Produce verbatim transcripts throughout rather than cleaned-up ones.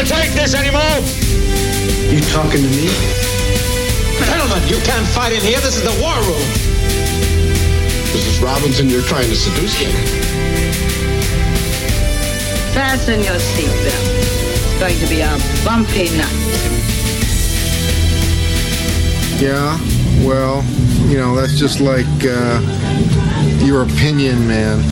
gonna take this anymore. You talking to me? Gentlemen, you can't fight in here. This is the war room. Missus Robinson, you're trying to seduce me. Fasten your seatbelt. It's going to be a bumpy night. Yeah, well, you know, that's just like uh, your opinion, man.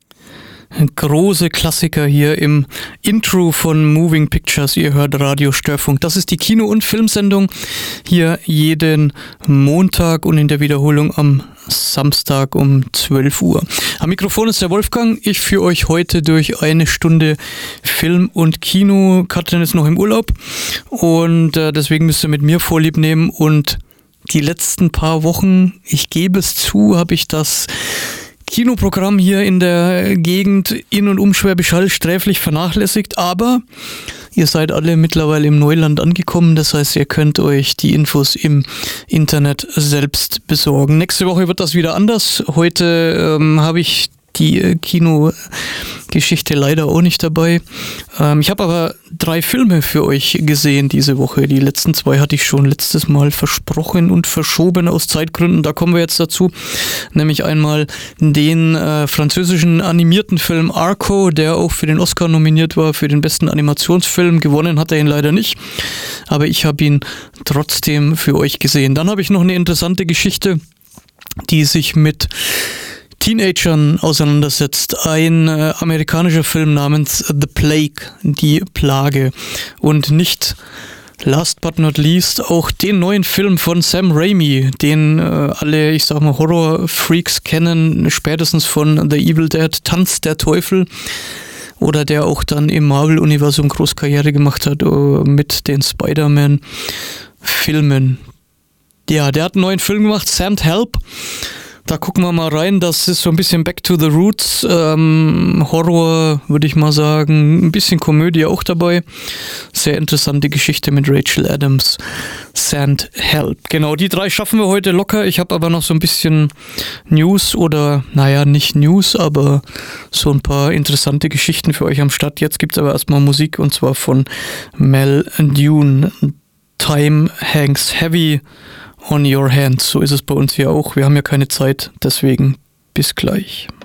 Große Klassiker hier im Intro von Moving Pictures. Ihr hört Radio Störfunk. Das ist die Kino- und Filmsendung hier jeden Montag und in der Wiederholung am Samstag um zwölf Uhr. Am Mikrofon ist der Wolfgang. Ich führe euch heute durch eine Stunde Film und Kino. Katrin ist noch im Urlaub und äh, deswegen müsst ihr mit mir Vorlieb nehmen. Und die letzten paar Wochen, ich gebe es zu, habe ich das Kinoprogramm hier in der Gegend in und um Schwäbisch Hall sträflich vernachlässigt, aber ihr seid alle mittlerweile im Neuland angekommen, das heißt, ihr könnt euch die Infos im Internet selbst besorgen. Nächste Woche wird das wieder anders. Heute ähm, habe ich die Kinogeschichte leider auch nicht dabei. Ähm, ich habe aber drei Filme für euch gesehen diese Woche. Die letzten zwei hatte ich schon letztes Mal versprochen und verschoben aus Zeitgründen. Da kommen wir jetzt dazu. Nämlich einmal den äh, französischen animierten Film Arco, der auch für den Oscar nominiert war, für den besten Animationsfilm. Gewonnen hat er ihn leider nicht. Aber ich habe ihn trotzdem für euch gesehen. Dann habe ich noch eine interessante Geschichte, die sich mit Teenagern auseinandersetzt. Ein äh, amerikanischer Film namens The Plague, die Plage. Und nicht last but not least auch den neuen Film von Sam Raimi, den äh, alle, ich sag mal, Horror-Freaks kennen, spätestens von The Evil Dead, Tanz der Teufel. Oder der auch dann im Marvel-Universum Großkarriere gemacht hat uh, mit den Spider-Man-Filmen. Ja, der hat einen neuen Film gemacht, Send Help. Da gucken wir mal rein, das ist so ein bisschen Back to the Roots, ähm, Horror würde ich mal sagen, ein bisschen Komödie auch dabei. Sehr interessante Geschichte mit Rachel Adams, Send Help. Genau, die drei schaffen wir heute locker. Ich habe aber noch so ein bisschen News oder, naja, nicht News, aber so ein paar interessante Geschichten für euch am Start. Jetzt gibt es aber erstmal Musik und zwar von Mel Dune. Time hangs heavy on your hands. So ist es bei uns hier auch. Wir haben ja keine Zeit, deswegen bis gleich.